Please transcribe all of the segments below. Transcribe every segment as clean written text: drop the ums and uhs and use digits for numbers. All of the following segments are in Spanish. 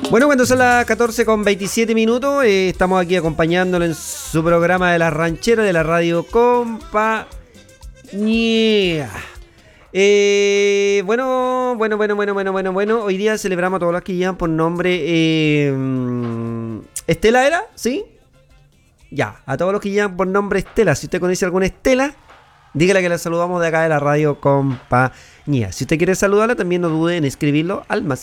Bueno, cuando son las 14:27, estamos aquí acompañándolo en su programa de la ranchera de la radio Compañía. Bueno. Hoy día celebramos a todos los que llevan por nombre. ¿Estela era? ¿Sí? Ya, a todos los que llevan por nombre Estela. Si usted conoce alguna Estela, dígale que la saludamos de acá de la radio Compañía. Si usted quiere saludarla, también no dude en escribirlo al más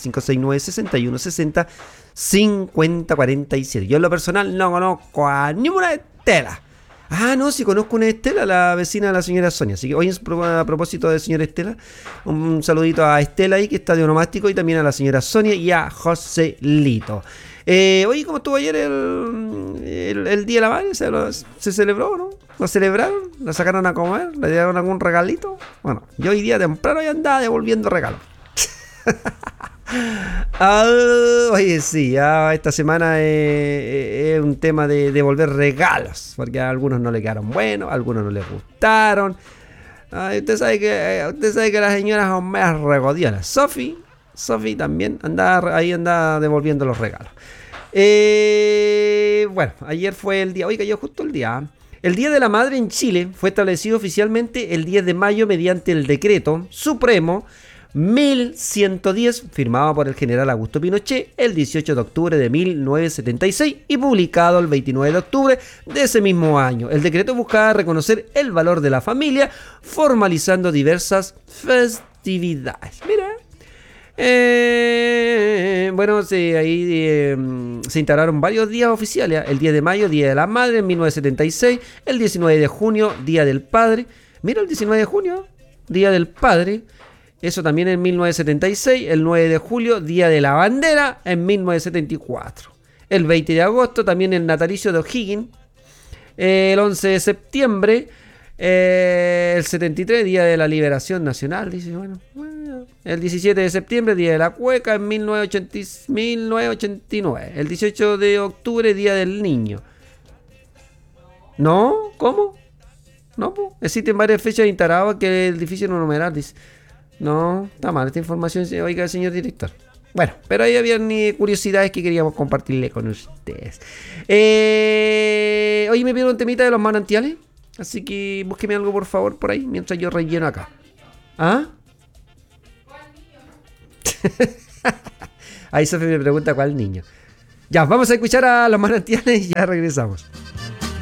569-6160-5047. Yo en lo personal no conozco a ninguna Estela. Ah, no, sí conozco una Estela, la vecina de la señora Sonia. Así que hoy a propósito de señora Estela, un saludito a Estela ahí que está de onomástico, y también a la señora Sonia y a Joselito. Oye, ¿cómo estuvo ayer el Día de la Madre? ¿Se celebró, no? ¿Lo celebraron? ¿La sacaron a comer? ¿Le dieron algún regalito? Bueno, yo hoy día temprano ya andaba devolviendo regalos. Oye, sí, esta semana es un tema de devolver regalos, porque a algunos no le quedaron buenos, a algunos no les gustaron. Usted sabe que las señoras son más regodionas. Sofi también andaba devolviendo los regalos. Bueno, ayer fue el día, hoy cayó justo el día. El Día de la Madre en Chile fue establecido oficialmente el 10 de mayo mediante el Decreto Supremo 1110, firmado por el general Augusto Pinochet el 18 de octubre de 1976 y publicado el 29 de octubre de ese mismo año. El decreto buscaba reconocer el valor de la familia, formalizando diversas festividades. Mira. Bueno, sí, ahí se instalaron varios días oficiales. El 10 de mayo, Día de la Madre, en 1976. El 19 de junio, Día del Padre. Mira, el 19 de junio, Día del Padre. Eso también en 1976. El 9 de julio, Día de la Bandera, en 1974. El 20 de agosto, también el natalicio de O'Higgins. El 11 de septiembre, el 73, Día de la Liberación Nacional. Dice, bueno. El 17 de septiembre, Día de la Cueca, en 1989. El 18 de octubre, Día del Niño. ¿No? ¿Cómo? No, pues. Existen varias fechas instaladas que es difícil no numerar, dice. No, está mal esta información, oiga, señor director. Bueno, pero ahí habían curiosidades que queríamos compartirle con ustedes. Hoy me pidieron un temita de los manantiales, así que búsqueme algo por favor por ahí mientras yo relleno acá. ¿Ah? Ahí Sofi me pregunta cuál niño. Ya, vamos a escuchar a los manantiales y ya regresamos.